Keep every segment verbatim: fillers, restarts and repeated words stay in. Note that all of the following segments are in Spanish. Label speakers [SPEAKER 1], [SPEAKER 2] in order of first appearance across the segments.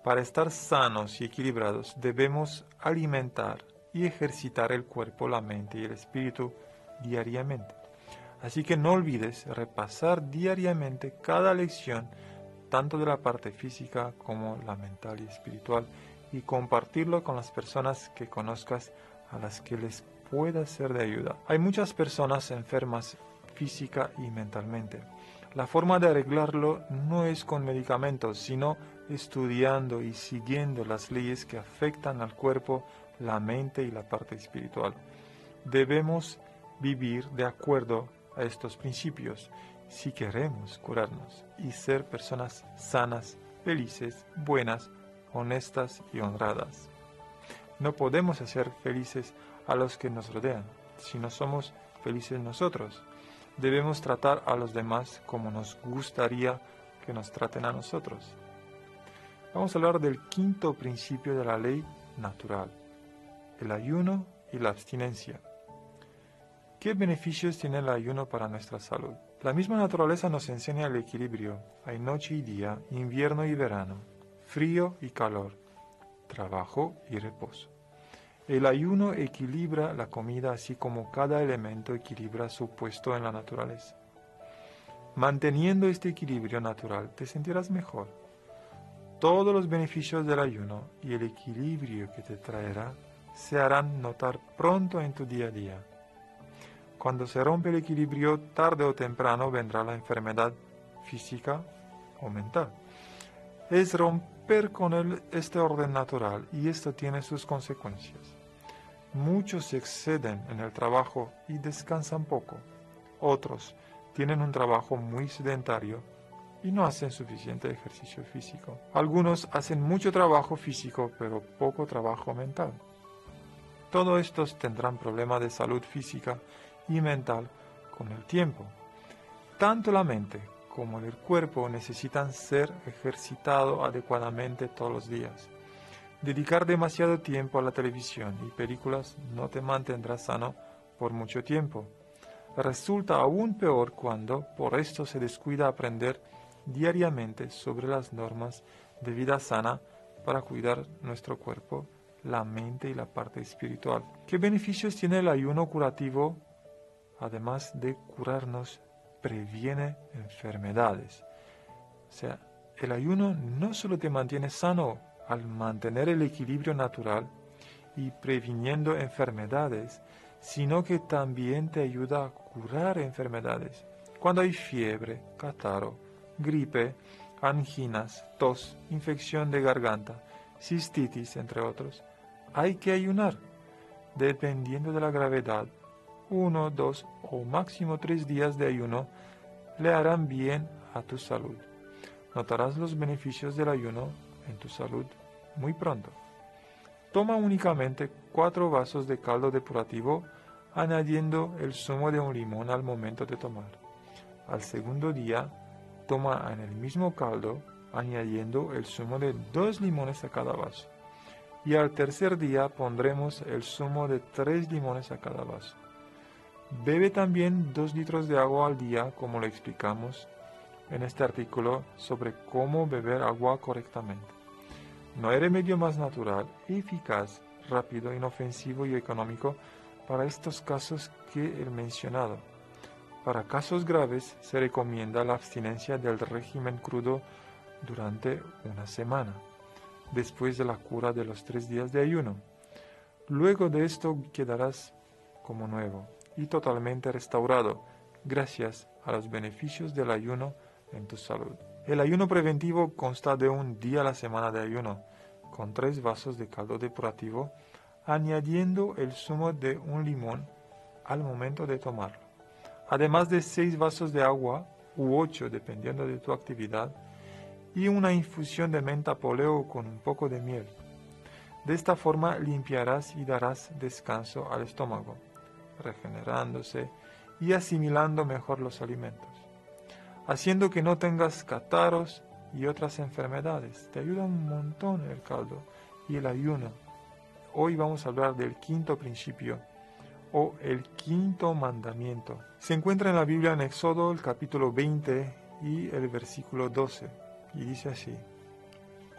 [SPEAKER 1] Para estar sanos y equilibrados debemos alimentar y ejercitar el cuerpo, la mente y el espíritu diariamente. Así que no olvides repasar diariamente cada lección, tanto de la parte física como la mental y espiritual, y compartirlo con las personas que conozcas a las que les pueda ser de ayuda. Hay muchas personas enfermas física y mentalmente. La forma de arreglarlo no es con medicamentos, sino estudiando y siguiendo las leyes que afectan al cuerpo, la mente y la parte espiritual. Debemos vivir de acuerdo a estos principios si queremos curarnos y ser personas sanas, felices, buenas, honestas y honradas. No podemos hacer felices a los que nos rodean si no somos felices nosotros. Debemos tratar a los demás como nos gustaría que nos traten a nosotros. Vamos a hablar del quinto principio de la ley natural, el ayuno y la abstinencia. ¿Qué beneficios tiene el ayuno para nuestra salud? La misma naturaleza nos enseña el equilibrio. Hay noche y día, invierno y verano, frío y calor, trabajo y reposo. El ayuno equilibra la comida así como cada elemento equilibra su puesto en la naturaleza. Manteniendo este equilibrio natural te sentirás mejor. Todos los beneficios del ayuno y el equilibrio que te traerá se harán notar pronto en tu día a día. Cuando se rompe el equilibrio, tarde o temprano vendrá la enfermedad física o mental. Es romper con el, este orden natural y esto tiene sus consecuencias. Muchos se exceden en el trabajo y descansan poco. Otros tienen un trabajo muy sedentario y no hacen suficiente ejercicio físico. Algunos hacen mucho trabajo físico pero poco trabajo mental. Todos estos tendrán problemas de salud física y mental con el tiempo. Tanto la mente como el cuerpo necesitan ser ejercitados adecuadamente todos los días. Dedicar demasiado tiempo a la televisión y películas no te mantendrá sano por mucho tiempo. Resulta aún peor cuando por esto se descuida aprender diariamente sobre las normas de vida sana para cuidar nuestro cuerpo, la mente y la parte espiritual. ¿Qué beneficios tiene el ayuno curativo? Además de curarnos, previene enfermedades. O sea, el ayuno no solo te mantiene sano al mantener el equilibrio natural y previniendo enfermedades, sino que también te ayuda a curar enfermedades. Cuando hay fiebre, catarro, gripe, anginas, tos, infección de garganta, cistitis, entre otros, hay que ayunar. Dependiendo de la gravedad, uno, dos o máximo tres días de ayuno le harán bien a tu salud. Notarás los beneficios del ayuno en tu salud muy pronto. Toma únicamente cuatro vasos de caldo depurativo, añadiendo el zumo de un limón al momento de tomar. Al segundo día, toma en el mismo caldo, añadiendo el zumo de dos limones a cada vaso. Y al tercer día pondremos el zumo de tres limones a cada vaso. Bebe también dos litros de agua al día, como lo explicamos en este artículo sobre cómo beber agua correctamente. No hay remedio más natural, eficaz, rápido, inofensivo y económico para estos casos que el mencionado. Para casos graves se recomienda la abstinencia del régimen crudo durante una semana, después de la cura de los tres días de ayuno. Luego de esto quedarás como nuevo y totalmente restaurado, gracias a los beneficios del ayuno en tu salud. El ayuno preventivo consta de un día a la semana de ayuno, con tres vasos de caldo depurativo, añadiendo el zumo de un limón al momento de tomarlo, además de seis vasos de agua, u ocho dependiendo de tu actividad, y una infusión de menta poleo con un poco de miel. De esta forma limpiarás y darás descanso al estómago, regenerándose y asimilando mejor los alimentos, haciendo que no tengas catarros y otras enfermedades. Te ayuda un montón el caldo y el ayuno. Hoy vamos a hablar del quinto principio o el quinto mandamiento. Se encuentra en la Biblia en Éxodo, el capítulo veinte y el versículo doce, y dice así: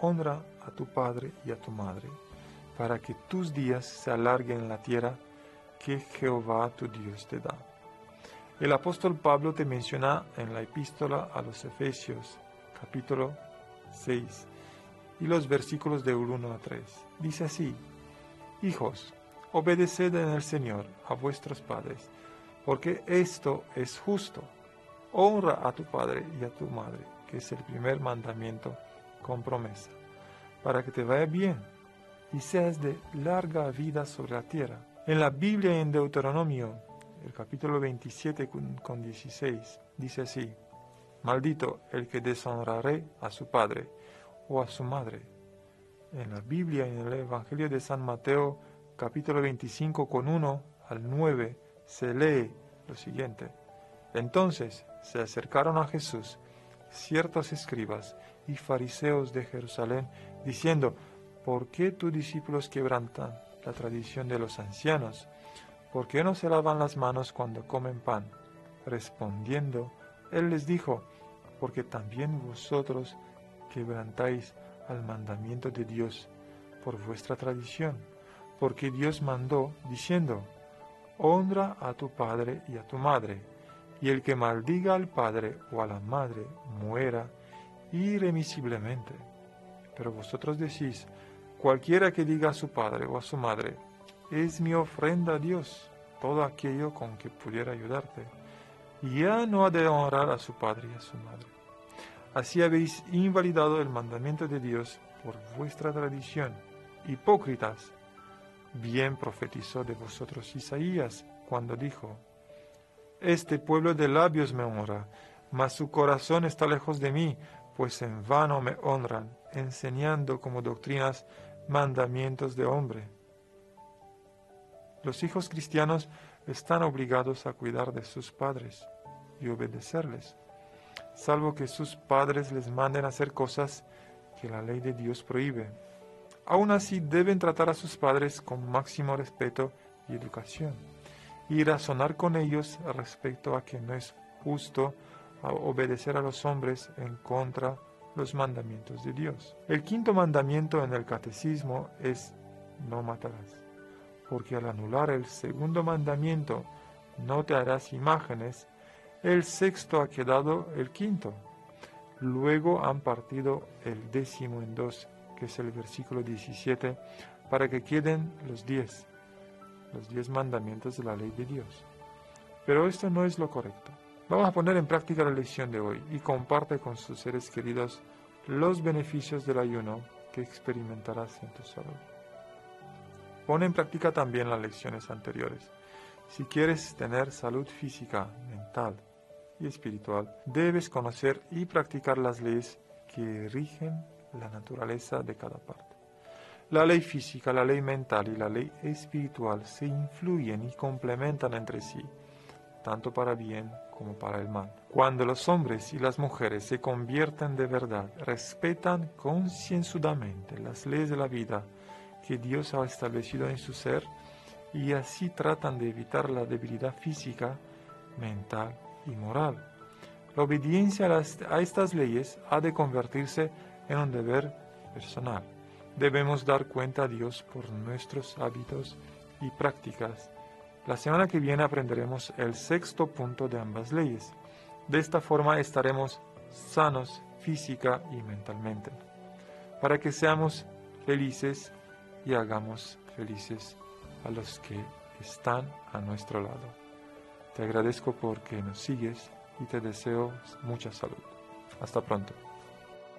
[SPEAKER 1] honra a tu padre y a tu madre, para que tus días se alarguen en la tierra que Jehová tu Dios te da. El apóstol Pablo te menciona en la epístola a los Efesios, capítulo seis, y los versículos de uno a tres. Dice así: Hijos, obedeced en el Señor a vuestros padres, porque esto es justo. Honra a tu padre y a tu madre, que es el primer mandamiento con promesa, para que te vaya bien y seas de larga vida sobre la tierra. En la Biblia, en Deuteronomio, el capítulo veintisiete con dieciséis, dice así: Maldito el que deshonrare a su padre o a su madre. En la Biblia, en el Evangelio de San Mateo, capítulo veinticinco con uno al nueve, se lee lo siguiente: Entonces se acercaron a Jesús ciertos escribas y fariseos de Jerusalén, diciendo: ¿Por qué tus discípulos quebrantan la tradición de los ancianos? ¿Por qué no se lavan las manos cuando comen pan? Respondiendo, él les dijo: Porque también vosotros quebrantáis al mandamiento de Dios por vuestra tradición. Porque Dios mandó, diciendo: Honra a tu padre y a tu madre, y el que maldiga al padre o a la madre muera irremisiblemente. Pero vosotros decís: Cualquiera que diga a su padre o a su madre: Es mi ofrenda a Dios, todo aquello con que pudiera ayudarte, y ya no ha de honrar a su padre y a su madre. Así habéis invalidado el mandamiento de Dios por vuestra tradición. Hipócritas, bien profetizó de vosotros Isaías cuando dijo: Este pueblo de labios me honra, mas su corazón está lejos de mí, pues en vano me honran, enseñando como doctrinas mandamientos de hombre. Los hijos cristianos están obligados a cuidar de sus padres y obedecerles, salvo que sus padres les manden a hacer cosas que la ley de Dios prohíbe. Aún así deben tratar a sus padres con máximo respeto y educación, y razonar con ellos respecto a que no es justo obedecer a los hombres en contra de los mandamientos de Dios. El quinto mandamiento en el catecismo es: no matarás, porque al anular el segundo mandamiento, no te harás imágenes, el sexto ha quedado el quinto. Luego han partido el décimo en dos, que es el versículo diecisiete, para que queden los diez, los diez mandamientos de la ley de Dios. Pero esto no es lo correcto. Vamos a poner en práctica la lección de hoy y comparte con sus seres queridos los beneficios del ayuno que experimentarás en tu salud. Pon en práctica también las lecciones anteriores. Si quieres tener salud física, mental y espiritual, debes conocer y practicar las leyes que rigen la naturaleza de cada parte. La ley física, la ley mental y la ley espiritual se influyen y complementan entre sí, tanto para bien como para el mal. Cuando los hombres y las mujeres se convierten de verdad, respetan concienzudamente las leyes de la vida que Dios ha establecido en su ser, y así tratan de evitar la debilidad física, mental y moral. La obediencia a, las, a estas leyes ha de convertirse en un deber personal. Debemos dar cuenta a Dios por nuestros hábitos y prácticas. La semana que viene aprenderemos el sexto punto de ambas leyes. De esta forma estaremos sanos física y mentalmente, para que seamos felices y hagamos felices a los que están a nuestro lado. Te agradezco porque nos sigues y te deseo mucha salud. Hasta pronto.